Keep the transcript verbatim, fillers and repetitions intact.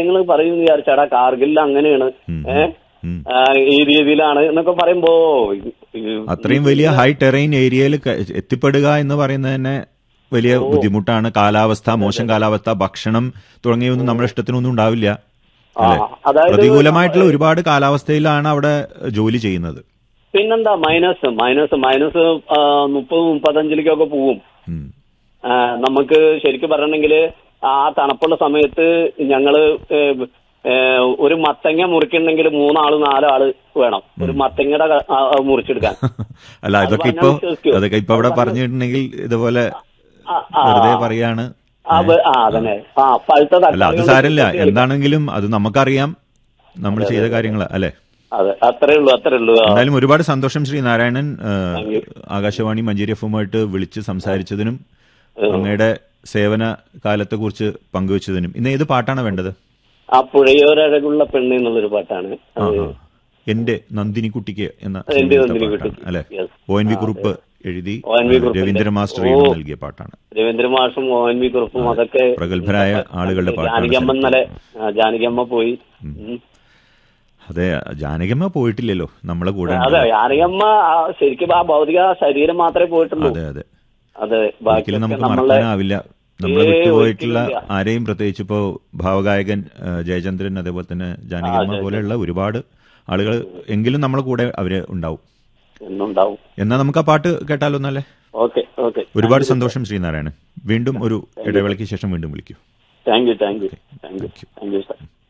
കാര്യങ്ങൾ പറയും വിചാരിച്ചാടാ കാർഗിൽ അങ്ങനെയാണ് ഏഹ് ഈ രീതിയിലാണ് എന്നൊക്കെ പറയുമ്പോ അത്രയും വലിയ ഹൈ ടെറൈൻ ഏരിയയിൽ എത്തിപ്പെടുക എന്ന് പറയുന്നത് തന്നെ വലിയ ബുദ്ധിമുട്ടാണ്. കാലാവസ്ഥ, മോശം കാലാവസ്ഥ, ഭക്ഷണം തുടങ്ങിയൊന്നും നമ്മുടെ ഇഷ്ടത്തിനൊന്നും ഉണ്ടാവില്ല. പ്രതികൂലമായിട്ടുള്ള ഒരുപാട് കാലാവസ്ഥയിലാണ് അവിടെ ജോലി ചെയ്യുന്നത്. പിന്നെന്താ മൈനസ് മൈനസ് മൈനസ് മുപ്പത് മുപ്പത്തഞ്ചിലേക്കൊക്കെ പോവും. നമുക്ക് ശരിക്കും പറയണമെങ്കിൽ ആ തണുപ്പുള്ള സമയത്ത് ഞങ്ങള് ഒരു മത്തങ്ങ മുറിക്കണമെങ്കിൽ മൂന്നാള് നാലാള് വേണം ഒരു മത്തങ്ങയുടെ മുറിച്ചെടുക്കാൻ. അല്ല ഇതൊക്കെ ഇപ്പൊ അതൊക്കെ ഇപ്പൊ അവിടെ പറഞ്ഞിട്ടുണ്ടെങ്കിൽ ഇതുപോലെ വെറുതെ പറയാണ്. അല്ല അത് സാരമില്ല, എന്താണെങ്കിലും അത് നമുക്കറിയാം നമ്മൾ ചെയ്ത കാര്യങ്ങൾ അല്ലെ. അത്രേ ഉള്ളൂ അത്രേ ഉള്ളൂ. എന്തായാലും ഒരുപാട് സന്തോഷം ശ്രീ നാരായണൻ, ആകാശവാണി മഞ്ചേരി എഫ് എമ്മുമായിട്ട് വിളിച്ച് സംസാരിച്ചതിനും അങ്ങയുടെ സേവന കാലത്തെ കുറിച്ച് പങ്കുവച്ചതിനും. ഇന്ന് ഏത് പാട്ടാണ് വേണ്ടത്? ആ പുഴയോരഴകുള്ള പെണ്ണ് എന്നുള്ളൊരു പാട്ടാണ്. എന്റെ നന്ദിനി കുട്ടിക്ക് എന്ന അല്ലെ, ഒ എൻ വി കുറുപ്പ് എഴുതി രവീന്ദ്ര മാസ്റ്റർ നൽകിയ പാട്ടാണ്. രവീന്ദ്ര മാഷും ഒ എൻ വി കുറുപ്പും അതൊക്കെ പ്രഗത്ഭരായ ആളുകളുടെ പാട്ടാണ്. ജാനകിയമ്മ ഇന്നലെ ജാനകിയമ്മ പോയി. അതെ, ജാനകിയമ്മ പോയിട്ടില്ലല്ലോ നമ്മളെ കൂടെ. അതെ, ജാനകിയമ്മ ശരിക്കും ആ ഭൗതിക ശരീരം മാത്രമേ പോയിട്ടുള്ളൂ. അതെ അതെ അതെ, ഒരിക്കലും നമുക്ക് മറക്കാനാവില്ല. നമ്മളെ വിട്ടുപോയിട്ടുള്ള ആരെയും, പ്രത്യേകിച്ച് ഇപ്പോ ഭാവഗായകൻ ജയചന്ദ്രൻ, അതേപോലെ തന്നെ ജാനകിയമ്മ പോലെയുള്ള ഒരുപാട് ആളുകൾ എങ്കിലും നമ്മളെ കൂടെ അവര് ഉണ്ടാവും. എന്നാ നമുക്ക് ആ പാട്ട് കേട്ടാലോ എന്നല്ലേ? ഒരുപാട് സന്തോഷം ശ്രീനാരായണൻ. വീണ്ടും ഒരു ഇടവേളയ്ക്ക് ശേഷം വീണ്ടും വിളിക്കൂ. Thank you thank you thank you thank you sir.